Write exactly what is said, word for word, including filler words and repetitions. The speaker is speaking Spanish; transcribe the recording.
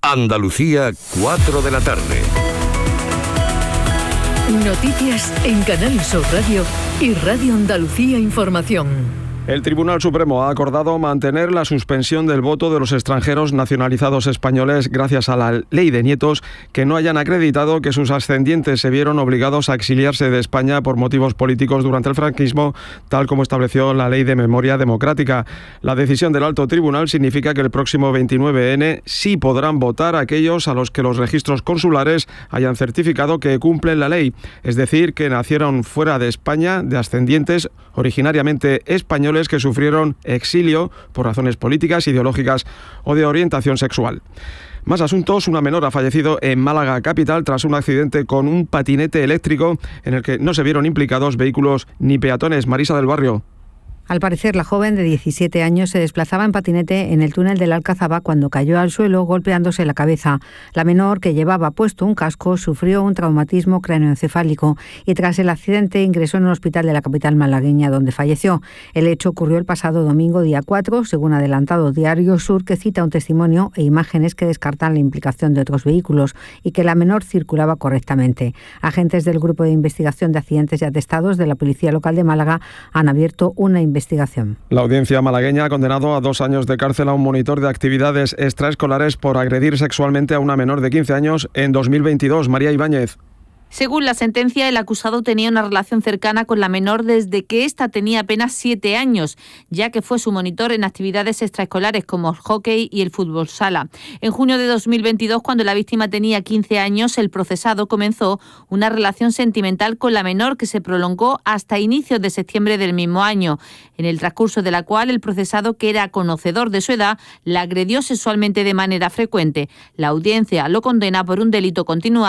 Andalucía, cuatro de la tarde. Noticias en Canal Sur Radio y Radio Andalucía Información. El Tribunal Supremo ha acordado mantener la suspensión del voto de los extranjeros nacionalizados españoles gracias a la ley de nietos que no hayan acreditado que sus ascendientes se vieron obligados a exiliarse de España por motivos políticos durante el franquismo, tal como estableció la Ley de Memoria Democrática. La decisión del Alto Tribunal significa que el próximo veintinueve ene sí podrán votar aquellos a los que los registros consulares hayan certificado que cumplen la ley, es decir, que nacieron fuera de España de ascendientes originariamente españoles que sufrieron exilio por razones políticas, ideológicas o de orientación sexual. Más asuntos. Una menor ha fallecido en Málaga capital tras un accidente con un patinete eléctrico en el que no se vieron implicados vehículos ni peatones. Marisa del Barrio. Al parecer, la joven de diecisiete años se desplazaba en patinete en el túnel de la Alcazaba cuando cayó al suelo golpeándose la cabeza. La menor, que llevaba puesto un casco, sufrió un traumatismo cráneoencefálico y tras el accidente ingresó en un hospital de la capital malagueña donde falleció. El hecho ocurrió el pasado domingo día cuatro, según ha adelantado Diario Sur, que cita un testimonio e imágenes que descartan la implicación de otros vehículos y que la menor circulaba correctamente. Agentes del Grupo de Investigación de Accidentes y Atestados de la Policía Local de Málaga han abierto una investigación. investigación. La audiencia malagueña ha condenado a dos años de cárcel a un monitor de actividades extraescolares por agredir sexualmente a una menor de quince años en dos mil veintidós. María Ibáñez. Según la sentencia, el acusado tenía una relación cercana con la menor desde que ésta tenía apenas siete años, ya que fue su monitor en actividades extraescolares como el hockey y el fútbol sala. En junio de dos mil veintidós, cuando la víctima tenía quince años, el procesado comenzó una relación sentimental con la menor que se prolongó hasta inicios de septiembre del mismo año, en el transcurso de la cual el procesado, que era conocedor de su edad, la agredió sexualmente de manera frecuente. La audiencia lo condena por un delito continuado